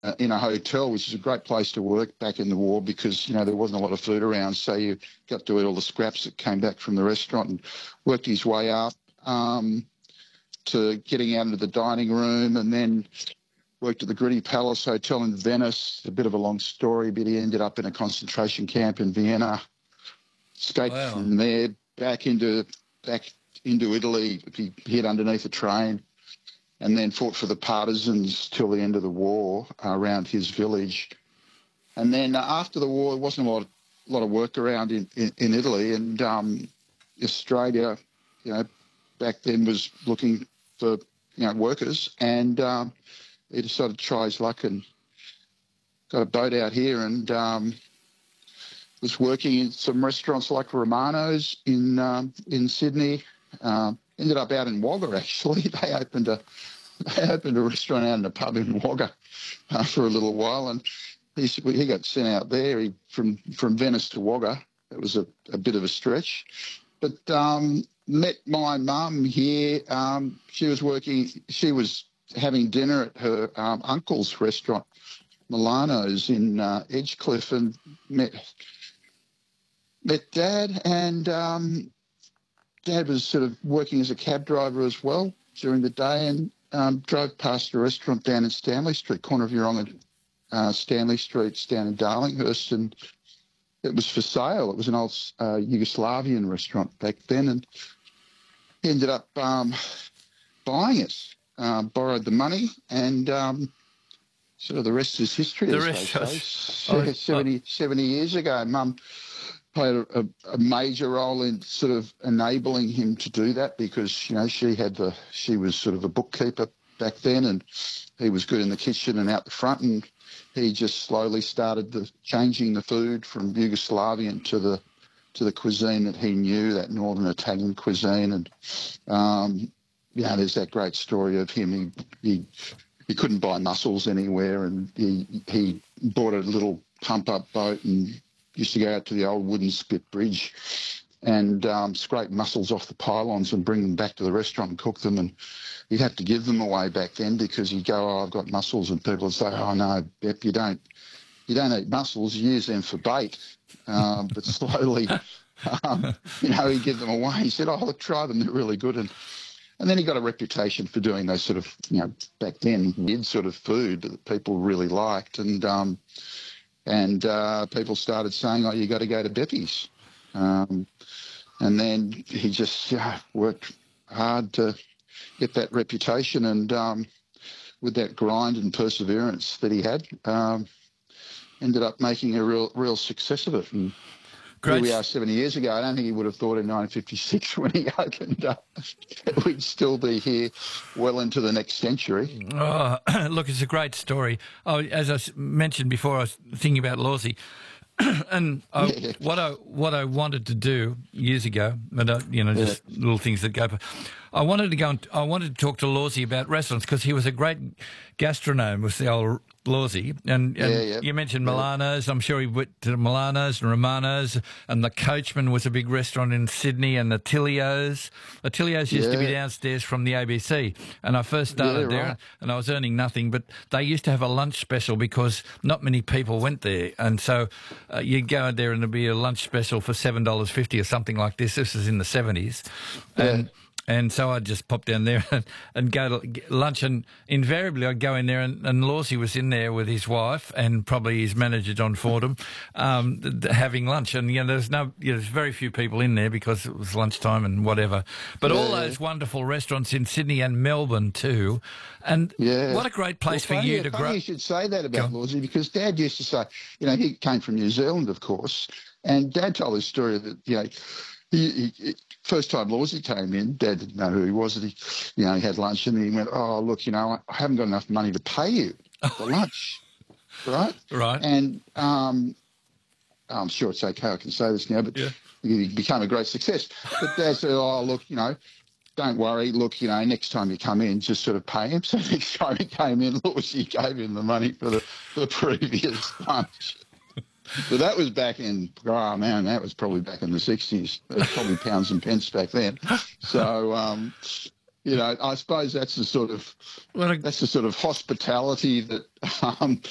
in a hotel, which is a great place to work back in the war because, there wasn't a lot of food around. So you got to eat all the scraps that came back from the restaurant, and worked his way up to getting out into the dining room, and then worked at the Gritty Palace Hotel in Venice. A bit of a long story, but he ended up in a concentration camp in Vienna. Escaped from there back into Italy. He hid underneath a train, and then fought for the partisans till the end of the war around his village. And then after the war, there wasn't a lot of work around in Italy, and Australia, back then was looking for workers, and he decided to try his luck and got a boat out here, and was working in some restaurants like Romano's in Sydney. Ended up out in Wagga, actually. They opened a restaurant out in a pub in Wagga for a little while, and he got sent out there from Venice to Wagga. It was a bit of a stretch. But met my mum here. She was having dinner at her uncle's restaurant, Milano's in Edgecliff, and met Dad, and Dad was sort of working as a cab driver as well during the day, and drove past a restaurant down in Stanley Street, corner of Yeronga, Stanley Street, down in Darlinghurst, and it was for sale. It was an old Yugoslavian restaurant back then, and he ended up buying it, borrowed the money, and sort of the rest is history, as they say. 70 years ago, Mum played a major role in sort of enabling him to do that because, she was sort of a bookkeeper back then, and he was good in the kitchen and out the front, and he just slowly started changing the food from Yugoslavian to the cuisine that he knew, that northern Italian cuisine. And, there's that great story of him. He couldn't buy mussels anywhere, and he bought a little pump-up boat and used to go out to the old wooden spit bridge and scrape mussels off the pylons and bring them back to the restaurant and cook them. And he'd have to give them away back then because he'd go, "Oh, I've got mussels," and people would say, "Oh no, Bep, you don't eat mussels. You use them for bait." But slowly, he'd give them away. He said, "Oh, look, try them. They're really good." And then he got a reputation for doing those sort of, back then, weird sort of food that people really liked. And people started saying, "Oh, you got to go to Beppy's." And then he just worked hard to get that reputation, and with that grind and perseverance that he had, ended up making a real success of it. And here we are 70 years ago. I don't think he would have thought in 1956 when he opened up we'd still be here well into the next century. Oh, look, it's a great story. Oh, as I mentioned before, I was thinking about Lawsy. And what I wanted to do years ago, but just little things that go. I wanted to talk to Lawsy about restaurants because he was a great gastronome, was the old Lawsy. And you mentioned Milano's. I'm sure he went to Milano's and Romano's, and the Coachman was a big restaurant in Sydney, and Attilio's. Attilio's used to be downstairs from the ABC, and I first started there, and I was earning nothing, but they used to have a lunch special because not many people went there, and so you'd go in there and there'd be a lunch special for $7.50 or something like this. This was in the 70s. And so I'd just pop down there and go to lunch, and invariably I'd go in there, and Lawsy was in there with his wife and probably his manager, John Fordham, having lunch. And, there's very few people in there because it was lunchtime and whatever. But all those wonderful restaurants in Sydney and Melbourne too. And what a great place for you to grow. You should say that about Lawsy, because Dad used to say, he came from New Zealand, of course, and Dad told his story that, he first time Lawsy came in, Dad didn't know who he was. He had lunch, and he went, "Oh, look, I haven't got enough money to pay you for lunch." Right? Right. And I'm sure it's okay, I can say this now, but he became a great success. But Dad said, "Oh, look, don't worry. Look, next time you come in, just sort of pay him." So next time he came in, Lawsy gave him the money for the previous lunch. But that was back in, that was probably back in the 60s. It was probably pounds and pence back then. So, I suppose that's the sort of hospitality that